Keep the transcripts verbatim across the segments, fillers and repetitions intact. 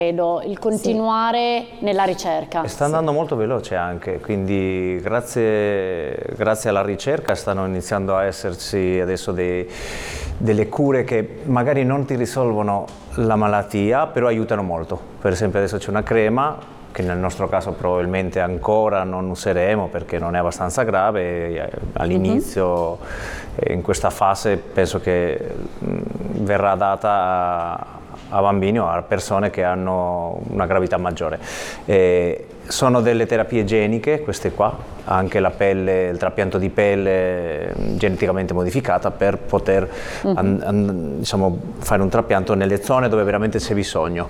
credo, il continuare sì. nella ricerca. E sta andando sì. molto veloce anche, quindi grazie, grazie alla ricerca stanno iniziando a esserci adesso dei, delle cure che magari non ti risolvono la malattia, però aiutano molto. Per esempio adesso c'è una crema che nel nostro caso probabilmente ancora non useremo perché non è abbastanza grave, all'inizio mm-hmm. in questa fase penso che verrà data a a bambini o a persone che hanno una gravità maggiore. E sono delle terapie geniche, queste qua, anche la pelle, il trapianto di pelle geneticamente modificata per poter mm-hmm. an, an, diciamo, fare un trapianto nelle zone dove veramente c'è bisogno.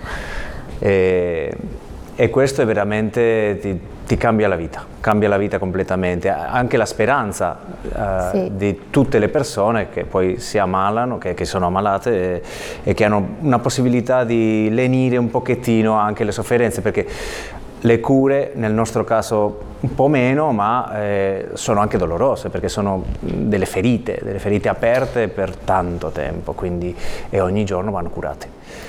E, e questo è veramente ti, ti cambia la vita, cambia la vita completamente, anche la speranza eh, sì. di tutte le persone che poi si ammalano, che, che sono ammalate e, e che hanno una possibilità di lenire un pochettino anche le sofferenze, perché le cure nel nostro caso un po' meno, ma eh, sono anche dolorose perché sono delle ferite, delle ferite aperte per tanto tempo, quindi e ogni giorno vanno curate.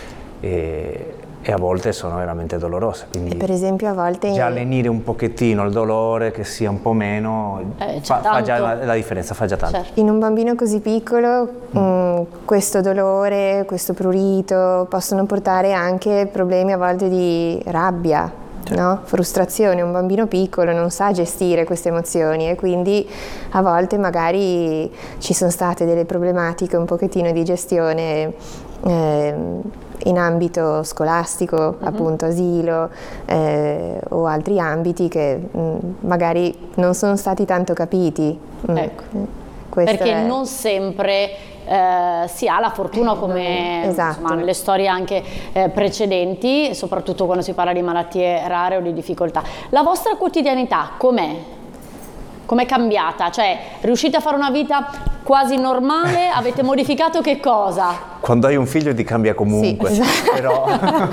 E, e a volte sono veramente dolorose, quindi e per esempio a volte già lenire un pochettino il dolore, che sia un po' meno, eh, fa, fa già la, la differenza, fa già tanto. Certo. In un bambino così piccolo mm. mh, questo dolore, questo prurito possono portare anche problemi a volte di rabbia, certo. no? frustrazione. Un bambino piccolo non sa gestire queste emozioni e quindi a volte magari ci sono state delle problematiche un pochettino di gestione eh, in ambito scolastico, uh-huh. appunto asilo eh, o altri ambiti che mh, magari non sono stati tanto capiti. Ecco. Questo perché è... non sempre eh, si ha la fortuna, come esatto. insomma, nelle storie anche eh, precedenti, soprattutto quando si parla di malattie rare o di difficoltà. La vostra quotidianità com'è? Com'è cambiata? Cioè, riuscite a fare una vita quasi normale? Avete modificato che cosa? Quando hai un figlio ti cambia comunque, sì, esatto. però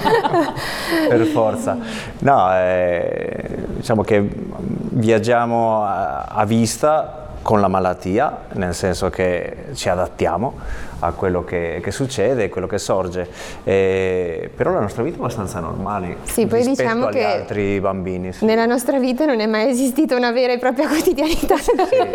per forza. No, eh, diciamo che viaggiamo a, a vista con la malattia, nel senso che ci adattiamo a quello che, che succede e quello che sorge, e, però la nostra vita è abbastanza normale sì, poi rispetto diciamo agli che altri bambini. Sì. Nella nostra vita non è mai esistita una vera e propria quotidianità. Sì.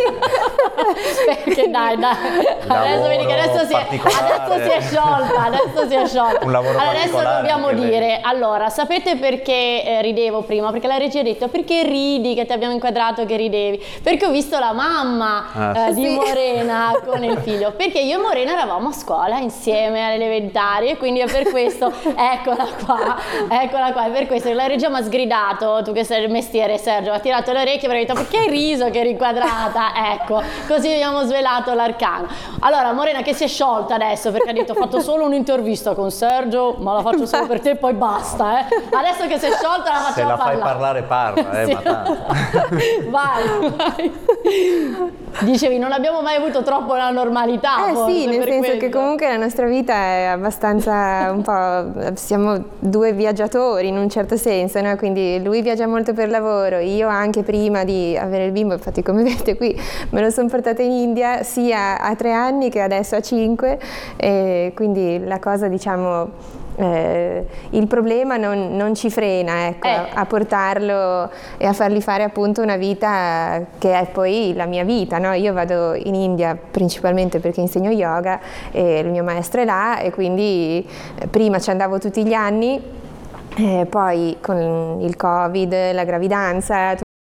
Perché dai, dai, adesso vedi che adesso si, è, adesso si è sciolta, adesso si è sciolta. Un lavoro allora, adesso dobbiamo dire, vedi. allora, sapete perché eh, ridevo prima? Perché la regia ha detto, perché ridi, che ti abbiamo inquadrato che ridevi? Perché ho visto la mamma ah, eh, di sì. Morena con il figlio, perché io e Morena eravamo a scuola insieme alle elementari e quindi è per questo, eccola qua, eccola qua, è per questo che la regia mi ha sgridato, tu che sei il mestiere Sergio, ha tirato le orecchie perché ha detto perché hai riso che eri inquadrata, ecco, così abbiamo svelato l'arcano. Allora Morena che si è sciolta adesso perché ha detto ho fatto solo un'intervista con Sergio, ma la faccio solo per te e poi basta, eh. Adesso che si è sciolta la facciamo parlare. Se la fai parlare, parlare parla, eh, sì. ma tanto. Vai, vai. Dicevi, non abbiamo mai avuto troppo la normalità. Eh forse, sì, nel per senso quello. che comunque la nostra vita è abbastanza un po', siamo due viaggiatori in un certo senso, no? Quindi lui viaggia molto per lavoro, io anche prima di avere il bimbo, infatti come vedete qui me lo sono portata in India sia a tre anni che adesso a cinque, e quindi la cosa diciamo... Eh, il problema non, non ci frena, ecco, eh. a, a portarlo e a fargli fare appunto una vita che è poi la mia vita, no? Io vado in India principalmente perché insegno yoga e il mio maestro è là e quindi eh, prima ci andavo tutti gli anni, eh, poi con il Covid, la gravidanza,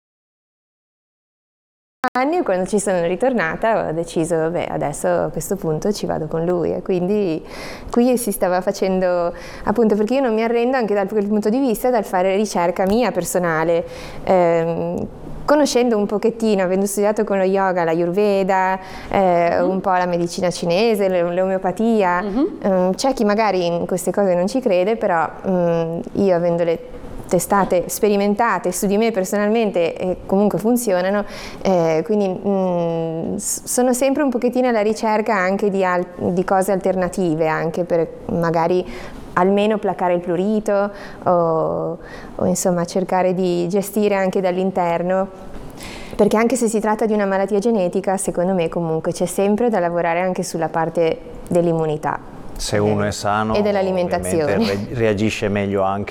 anni, quando ci sono ritornata ho deciso vabbè adesso a questo punto ci vado con lui e quindi qui si stava facendo appunto perché io non mi arrendo anche dal quel punto di vista dal fare ricerca mia personale, ehm, conoscendo un pochettino, avendo studiato con lo yoga, l'ayurveda, eh, mm-hmm. un po' la medicina cinese, l'omeopatia, mm-hmm. um, c'è chi magari in queste cose non ci crede, però um, io avendole testate, sperimentate su di me personalmente e comunque funzionano, eh, quindi mh, sono sempre un pochettino alla ricerca anche di, al- di cose alternative, anche per magari almeno placare il prurito o, o insomma cercare di gestire anche dall'interno, perché anche se si tratta di una malattia genetica, secondo me comunque c'è sempre da lavorare anche sulla parte dell'immunità. Se uno è sano e dell'alimentazione reagisce meglio anche